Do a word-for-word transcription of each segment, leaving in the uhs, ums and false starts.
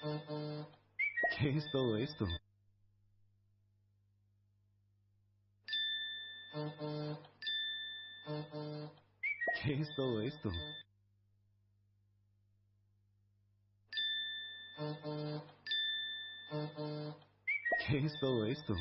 के यस्तो हो यस्तो के यस्तो हो यस्तो के यस्तो हो यस्तो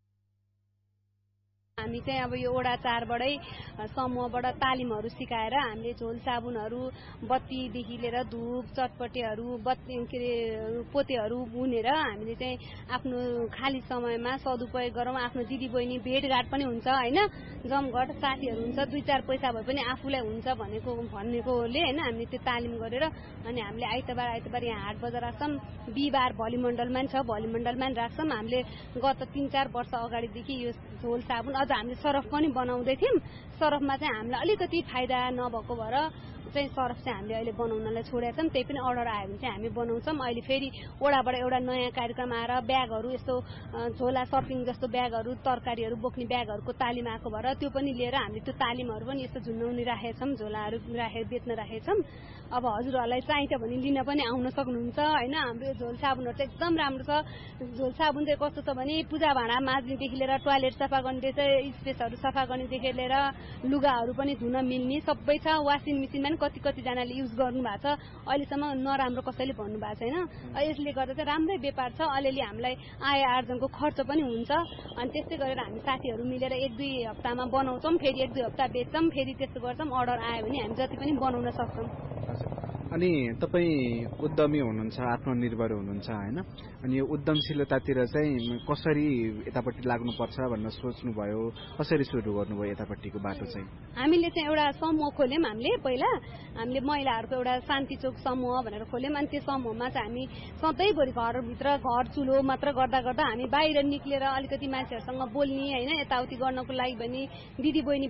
हामी चाहिँ अब यो वडा चारबाटै समूहबाट तालिमहरू सिकाएर हामीले झोल साबुनहरू बत्तीदेखि लिएर धूप चटपटेहरू बत्ती के अरे पोतेहरू बुनेर हामीले चाहिँ आफ्नो खाली समयमा सदुपयोग गरौँ। आफ्नो दिदीबहिनी भेटघाट पनि हुन्छ होइन, जमघट साथीहरू हुन्छ, दुई चार पैसा भए पनि आफूलाई हुन्छ भनेको भनेकोले होइन हामीले त्यो तालिम गरेर अनि हामीले आइतबार आइतबार यहाँ हाट बजार राख्छौँ। बिहिबार भलिमण्डलमा छ, भलिमण्डलमा राख्छौँ। हामीले गत तीन चार वर्ष अगाडिदेखि यो झोल साबुन अझ हामीले सरफ पनि बनाउँदै थियौँ। सरफमा चाहिँ हामीलाई अलिकति फाइदा नभएको भएर चाहिँ सरफ चाहिँ हामीले अहिले बनाउनलाई छोडेका छौँ। त्यही पनि अर्डर आयो भने चाहिँ हामी बनाउँछौँ। अहिले फेरि वडाबाट एउटा नयाँ कार्यक्रम आएर ब्यागहरू यस्तो झोला सर्फिङ जस्तो ब्यागहरू तरकारीहरू बोक्ने ब्यागहरूको तालिम आएको भएर त्यो पनि लिएर हामीले त्यो तालिमहरू पनि यस्तो झुन्डाउने राखेका छौँ, झोलाहरू राखेर बेच्न राखेका छौँ। अब हजुरहरूलाई चाहिन्छ भने लिन पनि आउन सक्नुहुन्छ होइन। हाम्रो यो झोल साबुनहरू चाहिँ एकदम राम्रो छ। झोल साबुन चाहिँ कस्तो छ भने पूजा भाँडा माझ्नेदेखि लिएर टोयलेट सफा गर्ने चाहिँ स्पेसहरू सफा गर्नेदेखि लिएर लुगाहरू पनि धुन मिल्ने सबै छ। वासिङ मेसिनमा पनि कति कतिजनाले युज गर्नु भएको छ, अहिलेसम्म नराम्रो कसैले भन्नु भएको छैन। यसले गर्दा चाहिँ राम्रै व्यापार छ। अलिअलि हामीलाई आय आर्जनको खर्च पनि हुन्छ। अनि त्यस्तै गरेर हामी साथीहरू मिलेर एक दुई हप्तामा बनाउँछौँ, फेरि एक दुई हप्ता बेच्छौँ, फेरि त्यस्तो गर्छौँ। अर्डर आयो भने हामी जति पनि बनाउन सक्छौँ। अनि तपाईँ उद्यमी हुनुहुन्छ, आत्मनिर्भर हुनुहुन्छ होइन। अनि यो उद्यमशीलतातिर चाहिँ कसरी यतापट्टि लाग्नुपर्छ भनेर सोच्नुभयो, कसरी सुरु गर्नुभयो यतापट्टिको बाटो चाहिँ? हामीले चाहिँ एउटा समूह खोल्यौँ। हामीले पहिला हामीले महिलाहरूको एउटा शान्ति चोक समूह भनेर खोल्यौँ। अनि त्यो समूहमा चाहिँ हामी सधैँभरि घरभित्र घर चुलो मात्र गर्दा गर्दा हामी बाहिर निक्लेर अलिकति मान्छेहरूसँग बोल्ने होइन, यताउति गर्नको लागि भने दिदीबहिनी